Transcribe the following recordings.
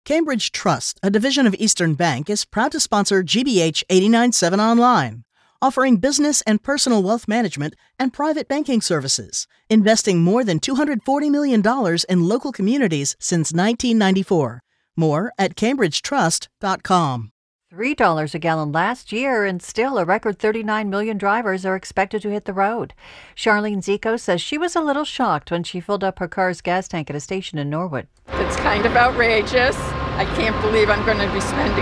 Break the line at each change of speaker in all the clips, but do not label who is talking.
Cambridge Trust, a division of Eastern Bank, is proud to sponsor GBH 89.7 Online, offering business and personal wealth management and private banking services, investing more than $240 million in local communities since 1994. More at cambridgetrust.com.
$3 a gallon last year, and still a record 39 million drivers are expected to hit the road. Charlene Zico says she was a little shocked when she filled up her car's gas tank at a station in Norwood.
It's kind of outrageous. I can't believe I'm going to be spending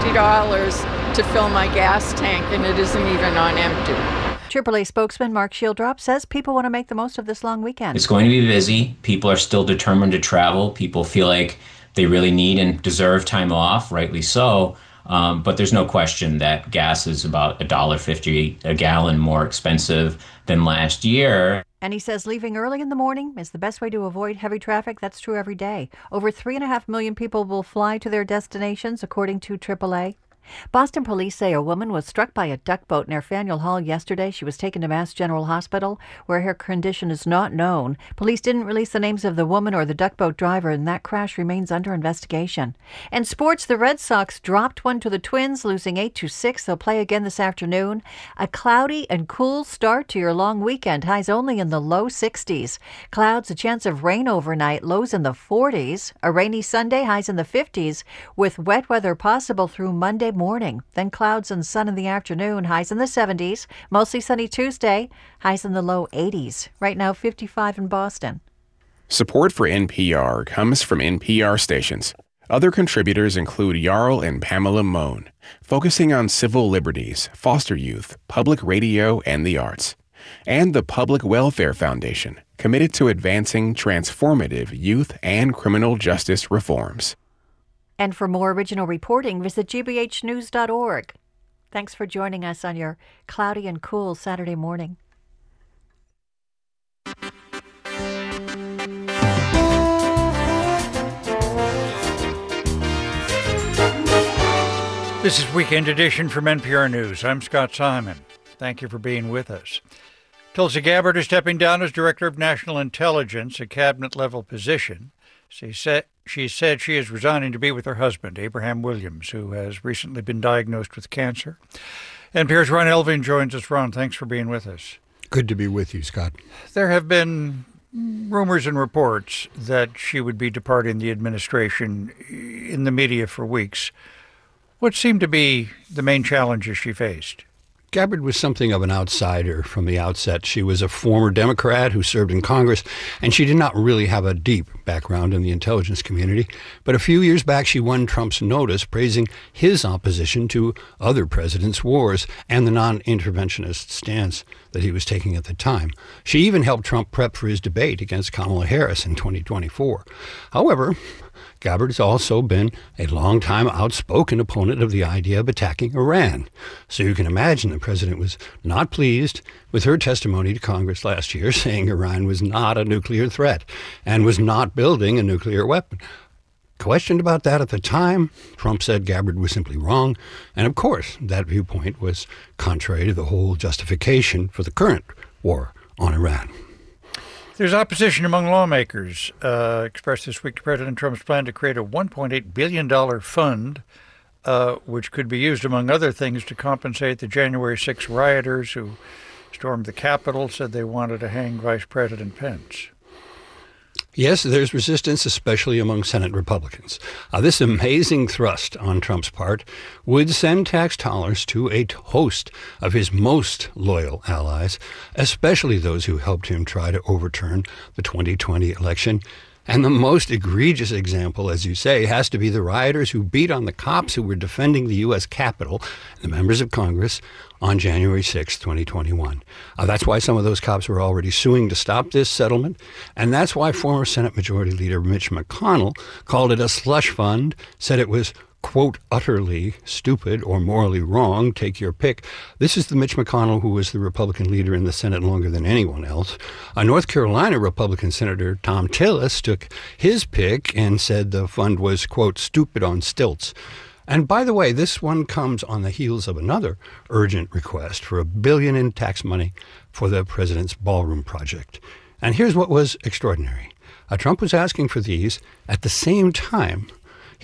$60 to fill my gas tank, and it isn't even on empty.
AAA spokesman Mark Shieldrop says people want to make the most of this long weekend.
It's going to be busy. People are still determined to travel. People feel like they really need and deserve time off, rightly so. But there's no question that gas is about $1.50 a gallon more expensive than last year.
And he says leaving early in the morning is the best way to avoid heavy traffic. That's true every day. Over 3.5 million people will fly to their destinations, according to AAA. Boston police say a woman was struck by a duck boat near Faneuil Hall yesterday. She was taken to Mass General Hospital, where her condition is not known. Police didn't release the names of the woman or the duck boat driver, and that crash remains under investigation. And sports, the Red Sox dropped one to the Twins, losing 8-6. They'll play again this afternoon. A cloudy and cool start to your long weekend. Highs only in the low 60s. Clouds, a chance of rain overnight, lows in the 40s. A rainy Sunday, highs in the 50s, with wet weather possible through Monday morning. Then clouds and sun in the afternoon, highs in the 70s. Mostly sunny Tuesday, highs in the low 80s. Right now, 55 in Boston.
Support for NPR comes from NPR stations. Other contributors include Jarl and Pamela Mohn, focusing on civil liberties, foster youth, public radio, and the arts. And the Public Welfare Foundation, committed to advancing transformative youth and criminal justice reforms.
And for more original reporting, visit gbhnews.org. Thanks for joining us on your cloudy and cool Saturday morning.
This is Weekend Edition from NPR News. I'm Scott Simon. Thank you for being with us. Tulsi Gabbard is stepping down as Director of National Intelligence, a cabinet-level position. She said she is resigning to be with her husband, Abraham Williams, who has recently been diagnosed with cancer. NPR's Ron Elving joins us. Ron, thanks for being with us.
Good to be with you, Scott.
There have been rumors and reports that she would be departing the administration in the media for weeks. What seemed to be the main challenges she faced?
Gabbard was something of an outsider from the outset. She was a former Democrat who served in Congress, and she did not really have a deep background in the intelligence community. But a few years back, she won Trump's notice, praising his opposition to other presidents' wars and the non-interventionist stance that he was taking at the time. She even helped Trump prep for his debate against Kamala Harris in 2024. However, Gabbard has also been a long-time outspoken opponent of the idea of attacking Iran. So you can imagine the president was not pleased with her testimony to Congress last year, saying Iran was not a nuclear threat and was not building a nuclear weapon. Questioned about that at the time, Trump said Gabbard was simply wrong. And of course, that viewpoint was contrary to the whole justification for the current war on Iran.
There's opposition among lawmakers expressed this week to President Trump's plan to create a $1.8 billion fund, which could be used, among other things, to compensate the January 6 rioters who stormed the Capitol, said they wanted to hang Vice President Pence.
Yes, there's resistance, especially among Senate Republicans. This amazing thrust on Trump's part would send tax dollars to a host of his most loyal allies, especially those who helped him try to overturn the 2020 election. And the most egregious example, as you say, has to be the rioters who beat on the cops who were defending the U.S. Capitol, the members of Congress, on January 6, 2021. That's why some of those cops were already suing to stop this settlement. And that's why former Senate Majority Leader Mitch McConnell called it a slush fund, said it was, quote, utterly stupid or morally wrong, take your pick. This is the Mitch McConnell who was the Republican leader in the Senate longer than anyone else. North Carolina Republican Senator Thom Tillis took his pick and said the fund was, quote, stupid on stilts. And by the way, this one comes on the heels of another urgent request for $1 billion in tax money for the president's ballroom project. And here's what was extraordinary. Trump was asking for these at the same time